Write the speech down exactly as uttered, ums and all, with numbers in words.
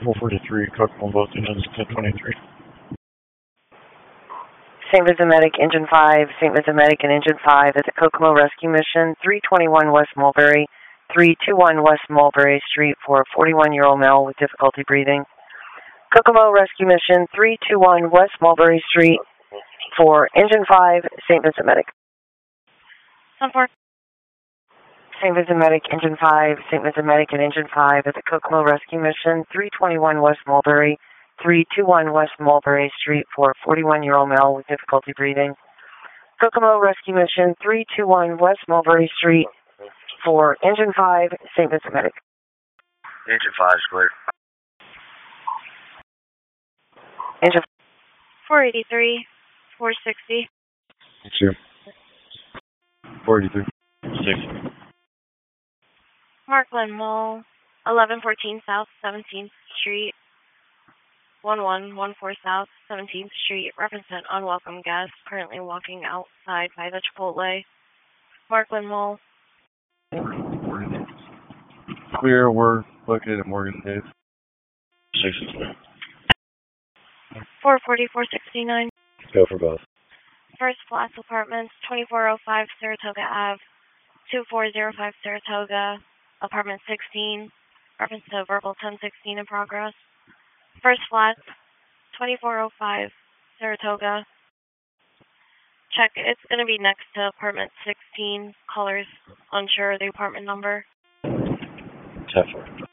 four forty-three, Kokomo, both engines, ten twenty-three. Saint Vincent Medic, Engine five, Saint Vincent Medic and Engine five at the Kokomo Rescue Mission, three twenty-one West Mulberry, three twenty-one West Mulberry Street for a forty-one-year-old male with difficulty breathing. Kokomo Rescue Mission, three twenty-one West Mulberry Street for Engine five, Saint Vincent Medic. ten four. Saint Vincent Medic, Engine five, Saint Vincent Medic and Engine five at the Kokomo Rescue Mission, three twenty-one West Mulberry, three twenty-one West Mulberry Street for a forty-one-year-old male with difficulty breathing. Kokomo Rescue Mission, three twenty-one West Mulberry Street for Engine five, Saint Vincent Medic. Engine five is clear. Engine four eighty-three, four sixty. It's you. four eighty-three. six. Markland Mall, eleven fourteen South seventeenth Street, one one one four South seventeenth Street. Represent unwelcome guests currently walking outside by the Chipotle. Markland Mall. Clear, we're located at Morgan Cave. six is clear. four forty, four sixty-nine. Go for both. First Flats Apartments, twenty-four oh five Saratoga Avenue, two four zero five Saratoga, Apartment sixteen, reference to verbal ten sixteen in progress. First Flats, twenty-four oh five Saratoga. Check, it's going to be next to Apartment sixteen, callers unsure of the apartment number. ten four.